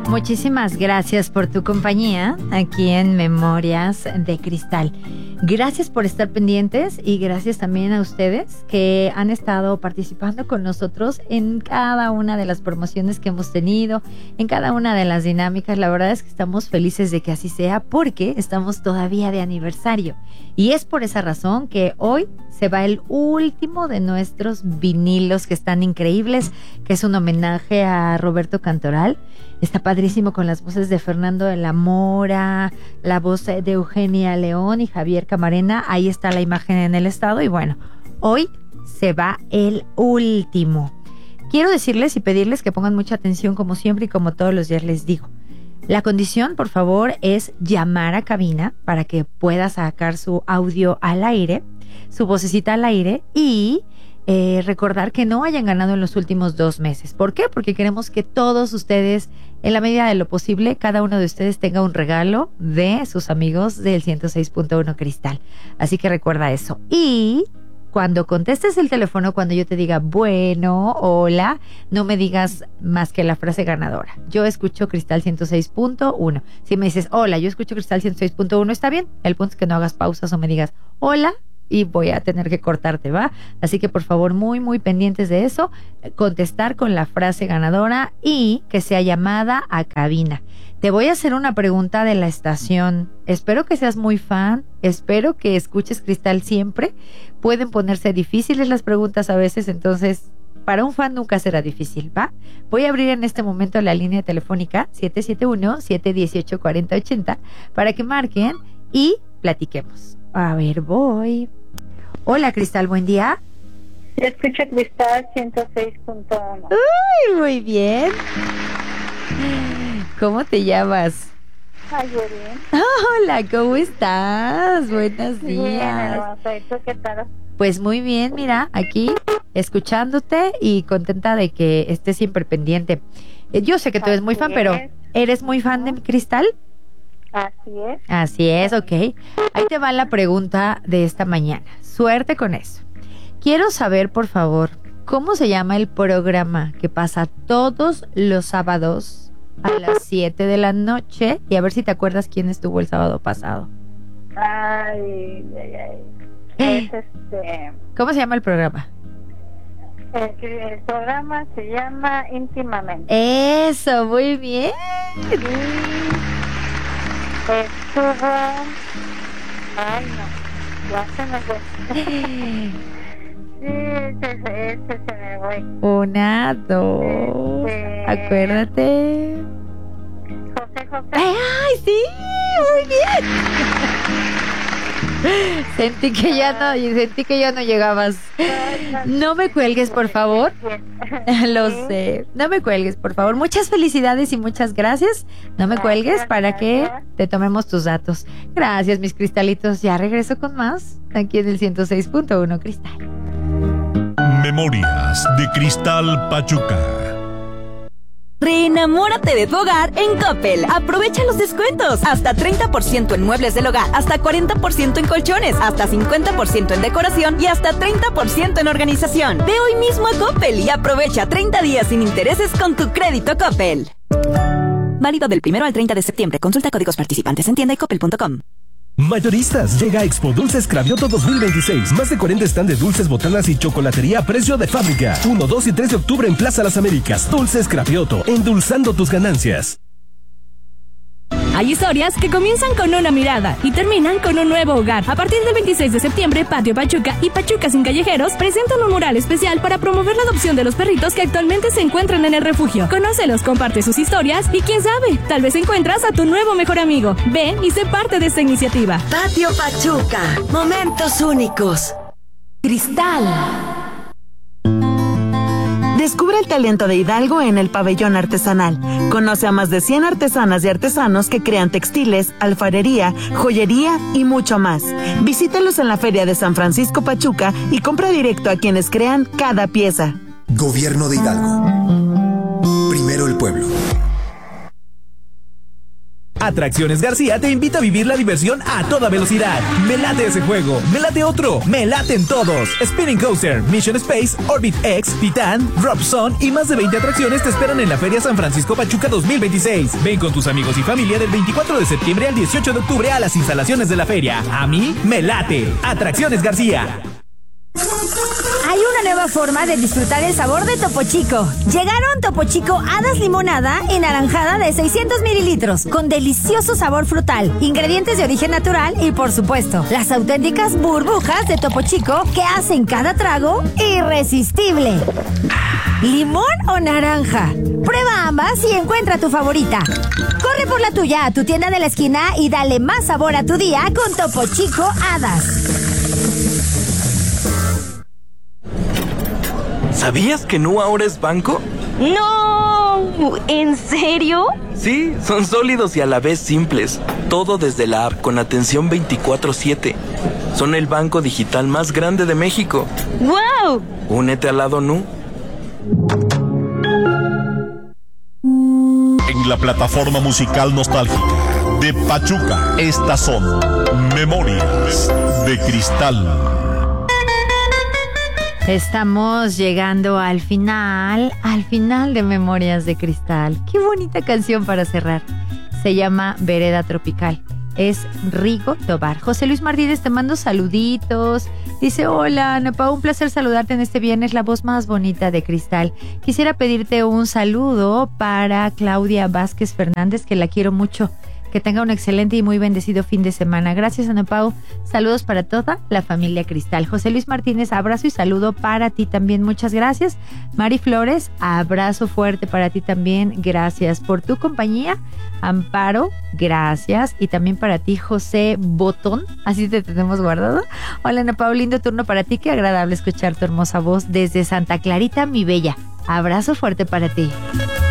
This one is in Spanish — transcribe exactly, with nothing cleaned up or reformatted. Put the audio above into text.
Muchísimas gracias por tu compañía aquí en Memorias de Cristal. Gracias por estar pendientes y gracias también a ustedes que han estado participando con nosotros en cada una de las promociones que hemos tenido, en cada una de las dinámicas. La verdad es que estamos felices de que así sea porque estamos todavía de aniversario. Y es por esa razón que hoy se va el último de nuestros vinilos que están increíbles, que es un homenaje a Roberto Cantoral. Está padrísimo con las voces de Fernando de la Mora, la voz de Eugenia León y Javier Camarena. Ahí está la imagen en el estado. Y bueno, hoy se va el último. Quiero decirles y pedirles que pongan mucha atención como siempre y como todos los días les digo. La condición, por favor, es llamar a cabina para que pueda sacar su audio al aire, su vocecita al aire y... Eh, recordar que no hayan ganado en los últimos dos meses. ¿Por qué? Porque queremos que todos ustedes, en la medida de lo posible, cada uno de ustedes tenga un regalo de sus amigos del ciento seis punto uno Cristal. Así que recuerda eso. Y cuando contestes el teléfono, cuando yo te diga, bueno, hola, no me digas más que la frase ganadora. Yo escucho Cristal ciento seis punto uno. Si me dices, hola, yo escucho Cristal ciento seis punto uno, está bien. El punto es que no hagas pausas o me digas, hola, y voy a tener que cortarte, ¿va? Así que por favor, muy, muy pendientes de eso, contestar con la frase ganadora y que sea llamada a cabina. Te voy a hacer una pregunta de la estación. Espero que seas muy fan, espero que escuches Cristal siempre. Pueden ponerse difíciles las preguntas a veces, entonces para un fan nunca será difícil, ¿va? Voy a abrir en este momento la línea telefónica siete siete uno, siete uno ocho, cuatro cero ocho cero para que marquen y platiquemos. A ver, voy. Hola, Cristal, buen día. Yo escucho Cristal ciento seis punto uno. Uy, muy bien. ¿Cómo te llamas? Ay, yo bien. Hola, ¿cómo estás? Buenos días. Bien, hermosa. ¿Y tú qué tal? Pues muy bien, mira, aquí escuchándote y contenta de que estés siempre pendiente. Eh, Yo sé que tú eres muy fan, pero ¿eres muy fan de Cristal? Así es. Así es, ok. Ahí te va la pregunta de esta mañana. Suerte con eso. Quiero saber, por favor, ¿cómo se llama el programa que pasa todos los sábados a las siete de la noche? Y a ver si te acuerdas quién estuvo el sábado pasado. Ay, ay, ay. Es este... ¿Cómo se llama el programa? El, el programa se llama Íntimamente. Eso, muy bien. Y estuvo... Ay, no. Ya se me fue. Sí, ese, ese se me fue. Una, dos. Este... Acuérdate. José José. ¡Ay, sí! ¡Muy bien! Sentí que ya no, sentí que ya no llegabas. No me cuelgues, por favor. Lo sé. No me cuelgues, por favor. Muchas felicidades y muchas gracias. No me cuelgues para que te tomemos tus datos. Gracias, mis cristalitos. Ya regreso con más aquí en el ciento seis punto uno Cristal. Memorias de Cristal Pachuca. Reenamórate de tu hogar en Coppel. Aprovecha los descuentos. Hasta treinta por ciento en muebles del hogar, hasta cuarenta por ciento en colchones, hasta cincuenta por ciento en decoración y hasta treinta por ciento en organización. Ve hoy mismo a Coppel y aprovecha treinta días sin intereses con tu crédito Coppel. Válido del primero al treinta de septiembre. Consulta códigos participantes en tienda y coppel punto com. Mayoristas, llega a Expo Dulces Cravioto dos mil veintiséis. Más de cuarenta stand de dulces, botanas y chocolatería a precio de fábrica. uno, dos y tres de octubre en Plaza Las Américas. Dulces Cravioto, endulzando tus ganancias. Hay historias que comienzan con una mirada y terminan con un nuevo hogar. A partir del veintiséis de septiembre, Patio Pachuca y Pachuca Sin Callejeros presentan un mural especial para promover la adopción de los perritos que actualmente se encuentran en el refugio. Conócelos, comparte sus historias y quién sabe, tal vez encuentras a tu nuevo mejor amigo. Ven y sé parte de esta iniciativa. Patio Pachuca, momentos únicos. Cristal. Descubre el talento de Hidalgo en el Pabellón Artesanal. Conoce a más de cien artesanas y artesanos que crean textiles, alfarería, joyería y mucho más. Visítalos en la Feria de San Francisco Pachuca y compra directo a quienes crean cada pieza. Gobierno de Hidalgo. Primero el pueblo. Atracciones García te invita a vivir la diversión a toda velocidad. Me late ese juego, me late otro, me laten todos. Spinning Coaster, Mission Space, Orbit X, Titan, Drop Zone y más de veinte atracciones te esperan en la Feria San Francisco Pachuca dos mil veintiséis. Ven con tus amigos y familia del veinticuatro de septiembre al dieciocho de octubre a las instalaciones de la feria. A mí me late. Atracciones García. Hay una nueva forma de disfrutar el sabor de Topo Chico. Llegaron Topo Chico Hadas Limonada y Naranjada de seiscientos mililitros, con delicioso sabor frutal, ingredientes de origen natural y, por supuesto, las auténticas burbujas de Topo Chico que hacen cada trago irresistible. ¿Limón o naranja? Prueba ambas y encuentra tu favorita. Corre por la tuya a tu tienda de la esquina y dale más sabor a tu día con Topo Chico Hadas. ¿Sabías que Nu ahora es banco? ¡No! ¿En serio? Sí, son sólidos y a la vez simples. Todo desde la app con atención veinticuatro siete. Son el banco digital más grande de México. ¡Wow! Únete al lado Nu. En la plataforma musical nostálgica de Pachuca, estas son Memorias de Cristal. Estamos llegando al final, al final de Memorias de Cristal. Qué bonita canción para cerrar. Se llama Vereda Tropical. Es Rigo Tobar. José Luis Martínez te mando saluditos. Dice, hola, Ana Pau, un placer saludarte en este viernes, la voz más bonita de Cristal. Quisiera pedirte un saludo para Claudia Vázquez Fernández, que la quiero mucho. Que tenga un excelente y muy bendecido fin de semana. Gracias, Ana Pau. Saludos para toda la familia Cristal. José Luis Martínez, abrazo y saludo para ti también. Muchas gracias. Mari Flores, abrazo fuerte para ti también. Gracias por tu compañía. Amparo, gracias. Y también para ti, José Botón. Así te tenemos guardado. Hola, Ana Pau, lindo turno para ti. Qué agradable escuchar tu hermosa voz desde Santa Clarita, mi bella. Abrazo fuerte para ti.